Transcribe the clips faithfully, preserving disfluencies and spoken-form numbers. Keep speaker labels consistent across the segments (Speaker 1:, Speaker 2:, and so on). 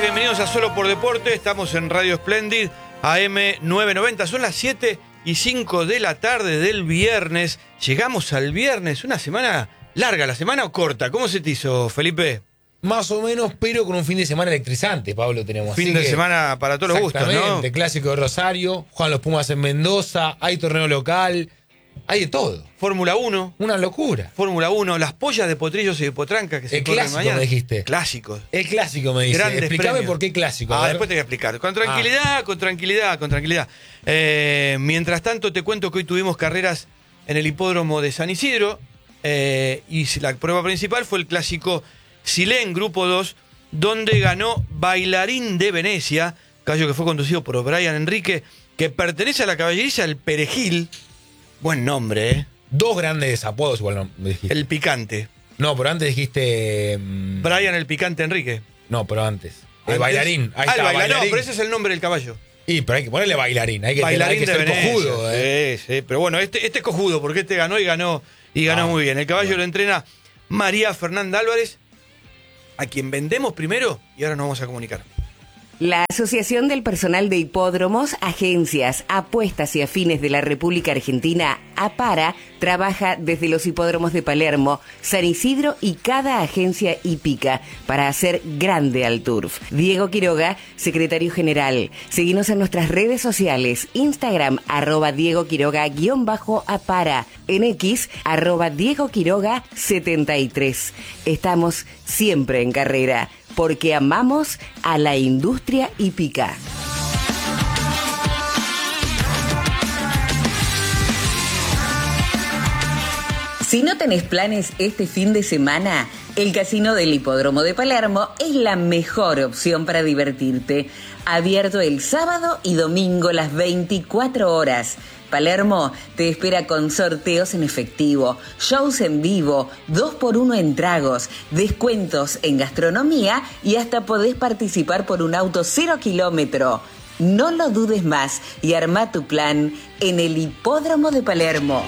Speaker 1: tardes, bienvenidos a Solo por Deporte. Estamos en Radio Splendid, A M novecientos noventa. Son las siete y cinco de la tarde del viernes. Llegamos al viernes, una semana larga, ¿la semana o corta? ¿Cómo se te hizo, Felipe?
Speaker 2: Más o menos, pero con un fin de semana electrizante, Pablo, tenemos.
Speaker 1: Fin
Speaker 2: Así
Speaker 1: de
Speaker 2: que,
Speaker 1: semana para todos los gustos, ¿no?
Speaker 2: Exactamente, clásico de Rosario, juegan los Pumas en Mendoza, hay torneo local, hay de todo.
Speaker 1: Fórmula uno.
Speaker 2: Una locura.
Speaker 1: Fórmula uno, las pollas de Potrillos y de Potrancas que se
Speaker 2: El
Speaker 1: corren
Speaker 2: clásico,
Speaker 1: mañana.
Speaker 2: me dijiste.
Speaker 1: Clásicos.
Speaker 2: El clásico, me dice.
Speaker 1: Grandes
Speaker 2: Explícame
Speaker 1: premios.
Speaker 2: por qué clásico.
Speaker 1: Ah,
Speaker 2: a ver.
Speaker 1: después te voy a explicar. Con tranquilidad, ah. con tranquilidad, con tranquilidad. Eh, mientras tanto, te cuento que hoy tuvimos carreras en el hipódromo de San Isidro eh, y la prueba principal fue el clásico Silén, Grupo dos, donde ganó Bailarín de Venecia, caballo que fue conducido por Brian Enrique, que pertenece a la caballeriza El Perejil. Buen nombre, ¿eh?
Speaker 2: Dos grandes apodos, igual no me dijiste.
Speaker 1: El Picante.
Speaker 2: No, pero antes dijiste... Um...
Speaker 1: Brian el Picante Enrique.
Speaker 2: No, pero antes. El
Speaker 1: Antes...
Speaker 2: bailarín. Ahí
Speaker 1: ah,
Speaker 2: está,
Speaker 1: el bailarín.
Speaker 2: bailarín.
Speaker 1: No, pero ese es el nombre del caballo.
Speaker 2: Y, pero hay que ponerle bailarín. Hay que,
Speaker 1: Bailarín
Speaker 2: hay que
Speaker 1: de
Speaker 2: ser
Speaker 1: Venecia.
Speaker 2: cojudo, ¿eh?
Speaker 1: Sí, sí. Pero bueno, este, este es cojudo, porque este ganó y ganó, y ganó
Speaker 2: ah,
Speaker 1: muy bien. El caballo
Speaker 2: bueno.
Speaker 1: lo entrena María Fernanda Álvarez, a quien vendemos primero y ahora nos vamos a comunicar.
Speaker 3: La Asociación del Personal de Hipódromos, Agencias, Apuestas y Afines de la República Argentina, APARA, trabaja desde los hipódromos de Palermo, San Isidro y cada agencia hípica para hacer grande al turf. Diego Quiroga, secretario general. Seguinos en nuestras redes sociales, Instagram, arroba Diego Quiroga, guión bajo APARA, en X, arroba Diego Quiroga setenta y tres. Estamos siempre en carrera, porque amamos a la industria hípica. Si no tenés planes este fin de semana, el Casino del Hipódromo de Palermo es la mejor opción para divertirte. Abierto el sábado y domingo las veinticuatro horas. Palermo te espera con sorteos en efectivo, shows en vivo, dos por uno en tragos, descuentos en gastronomía y hasta podés participar por un auto cero kilómetro. No lo dudes más y arma tu plan en el Hipódromo de Palermo.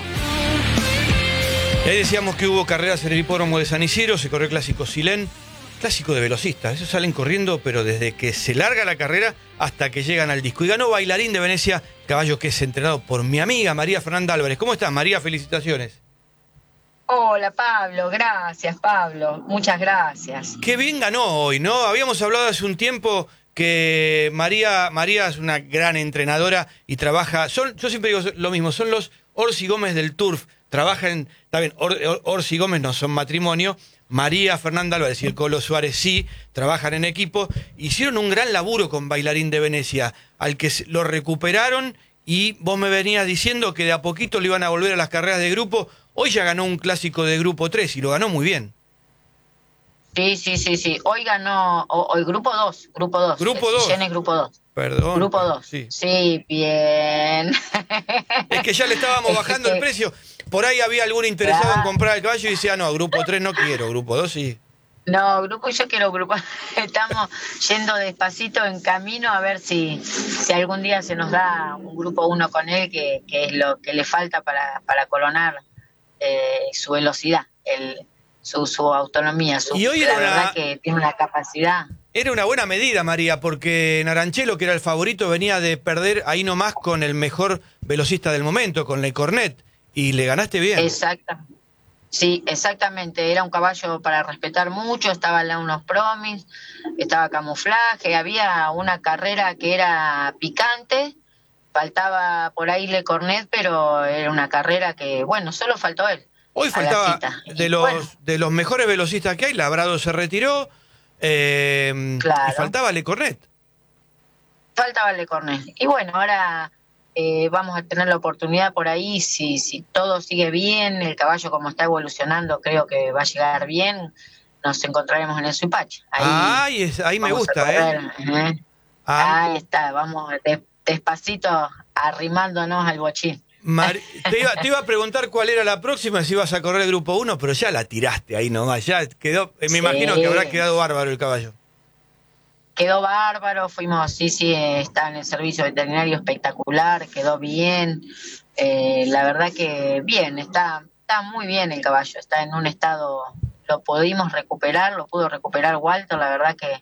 Speaker 1: Ahí decíamos que hubo carreras en el hipódromo de San Isidro, se corrió el clásico Silén, clásico de velocistas. Esos salen corriendo, pero desde que se larga la carrera hasta que llegan al disco. Y ganó Bailarín de Venecia, caballo que es entrenado por mi amiga María Fernanda Álvarez. ¿Cómo estás, María? Felicitaciones.
Speaker 4: Hola, Pablo. Gracias, Pablo. Muchas gracias.
Speaker 1: Qué bien ganó hoy, ¿no? Habíamos hablado hace un tiempo que María, María es una gran entrenadora y trabaja... Son, yo siempre digo lo mismo, son los Orsi Gómez del Turf. Trabajan, está bien, Or, Or, Orsi Gómez no son matrimonio, María Fernanda Álvarez y el Colo Suárez sí, trabajan en equipo. Hicieron un gran laburo con Bailarín de Venecia, al que lo recuperaron y vos me venías diciendo que de a poquito le iban a volver a las carreras de grupo. Hoy ya ganó un clásico de grupo tres y lo ganó muy bien.
Speaker 4: Sí, sí, sí, sí. Hoy ganó, hoy grupo dos, grupo dos.
Speaker 1: Grupo dos.
Speaker 4: Es grupo dos.
Speaker 1: Perdón.
Speaker 4: Grupo dos.
Speaker 1: Sí.
Speaker 4: Sí, bien.
Speaker 1: Es que ya le estábamos
Speaker 4: Es
Speaker 1: bajando
Speaker 4: que...
Speaker 1: el precio. Por ahí había algún interesado
Speaker 4: claro.
Speaker 1: en comprar el caballo y decía, no, grupo tres no quiero, grupo dos sí.
Speaker 4: No, grupo, yo quiero grupo. Estamos yendo despacito en camino a ver si, si algún día se nos da un grupo uno con él, que, que es lo que le falta para, para coronar eh, su velocidad, el, su, su autonomía. Su,
Speaker 1: y hoy
Speaker 4: la
Speaker 1: era
Speaker 4: verdad
Speaker 1: una,
Speaker 4: que tiene una capacidad.
Speaker 1: Era una buena medida, María, porque Naranchelo, que era el favorito, venía de perder ahí nomás con el mejor velocista del momento, con Le Cornet, y le ganaste bien.
Speaker 4: Exactamente. Sí, exactamente, era un caballo para respetar mucho, estaba en unos promis, estaba camuflaje, había una carrera que era picante, faltaba por ahí Le Cornet, pero era una carrera que, bueno, solo faltó él.
Speaker 1: Hoy faltaba, de los,
Speaker 4: bueno,
Speaker 1: de los mejores velocistas que hay, Labrado se retiró, eh,
Speaker 4: claro.
Speaker 1: y faltaba Le Cornet.
Speaker 4: Faltaba Le Cornet. Y bueno, ahora... Eh, vamos a tener la oportunidad por ahí, si, si todo sigue bien, el caballo como está evolucionando creo que va a llegar bien, nos encontraremos en el Suipacha. Ahí,
Speaker 1: Ay, es, ahí me gusta, ¿eh?
Speaker 4: ¿eh?
Speaker 1: Ah,
Speaker 4: ahí está, vamos de, despacito arrimándonos al bochín.
Speaker 1: Mar... te, iba, te iba a preguntar cuál era la próxima, si ibas a correr el grupo uno, pero ya la tiraste ahí nomás, ya quedó, me
Speaker 4: sí.
Speaker 1: imagino que habrá quedado bárbaro el caballo.
Speaker 4: Quedó bárbaro, fuimos, sí, sí, está en el servicio veterinario espectacular, quedó bien, eh, la verdad que bien, está, está muy bien el caballo, está en un estado, lo pudimos recuperar, lo pudo recuperar Walter, la verdad que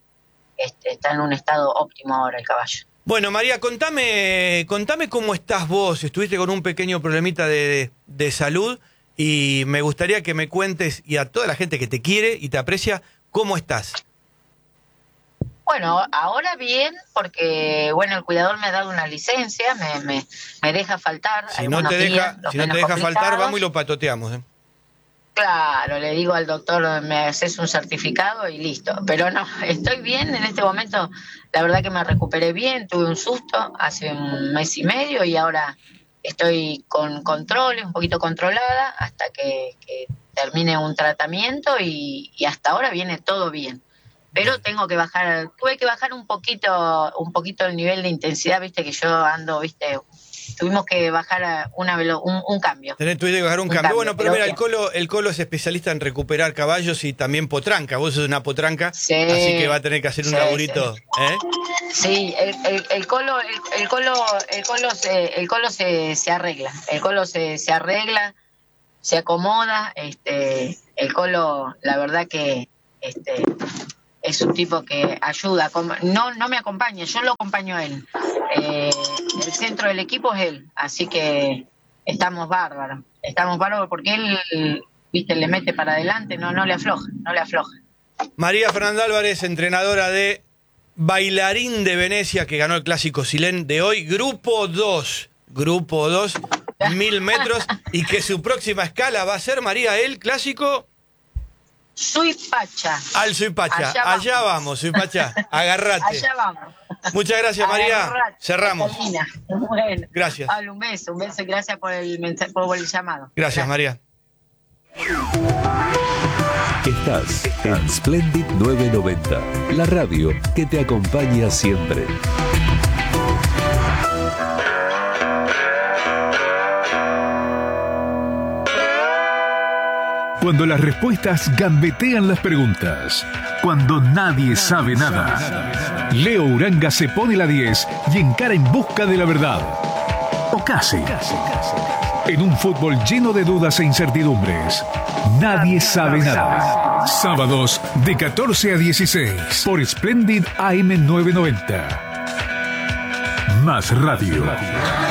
Speaker 4: este, está en un estado óptimo ahora el caballo.
Speaker 1: Bueno, María, contame, contame cómo estás vos. Estuviste con un pequeño problemita de, de, de salud y me gustaría que me cuentes, y a toda la gente que te quiere y te aprecia, ¿cómo estás?
Speaker 4: Bueno, ahora bien, porque bueno, el cuidador me ha dado una licencia, me, me, me deja faltar.
Speaker 1: Si no te deja,
Speaker 4: días,
Speaker 1: si no te deja faltar, vamos y lo patoteamos, ¿eh?
Speaker 4: Claro, le digo al doctor, me haces un certificado y listo. Pero no, estoy bien en este momento. La verdad que me recuperé bien, tuve un susto hace un mes y medio y ahora estoy con controles, un poquito controlada hasta que, que termine un tratamiento y, y hasta ahora viene todo bien. Pero tengo que bajar, tuve que bajar un poquito, un poquito el nivel de intensidad, viste que yo ando, viste, tuvimos que bajar una velo, un, un cambio.
Speaker 1: Tenés, tuviste que bajar un, un cambio. cambio. Bueno, pero, pero mira, el Colo, el Colo es especialista en recuperar caballos y también potranca. Vos sos una potranca, sí, así que va a tener que hacer un sí, laburito. Sí,
Speaker 4: ¿eh? Sí, el, el, el Colo, el, el Colo, el Colo se, el Colo se, se arregla, el Colo se, se arregla, se acomoda, este, el Colo, la verdad que, este. es un tipo que ayuda, no no me acompaña, yo lo acompaño a él. Eh, el centro del equipo es él, así que estamos bárbaros, estamos bárbaros porque él, viste, le mete para adelante, no no le afloja, no le afloja.
Speaker 1: María Fernanda Álvarez, entrenadora de Bailarín de Venecia, que ganó el Clásico Silén de hoy, Grupo dos, Grupo dos, mil metros, y que su próxima escala va a ser, María, el Clásico...
Speaker 4: Suipacha.
Speaker 1: Al Suipacha. Allá, Allá vamos, vamos Suipacha. Agarrate.
Speaker 4: Allá vamos.
Speaker 1: Muchas gracias, María. Agarrate. Cerramos.
Speaker 4: Bueno,
Speaker 1: gracias.
Speaker 4: Pablo, un beso, un beso y gracias por el mensaje, por el llamado.
Speaker 1: Gracias, gracias, María.
Speaker 5: Estás en Splendid novecientos noventa, la radio que te acompaña siempre.
Speaker 6: Cuando las respuestas gambetean las preguntas. Cuando nadie sabe nada. Leo Uranga se pone la diez y encara en busca de la verdad. O casi. En un fútbol lleno de dudas e incertidumbres. Nadie sabe nada. Sábados de catorce a dieciséis. Por Splendid A M novecientos noventa. Más radio.